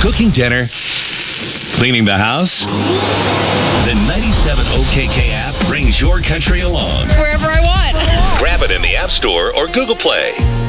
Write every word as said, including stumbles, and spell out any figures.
Cooking dinner? Cleaning the house? The ninety-seven O K K app brings your country along. Wherever I want. Grab it in the App Store or Google Play.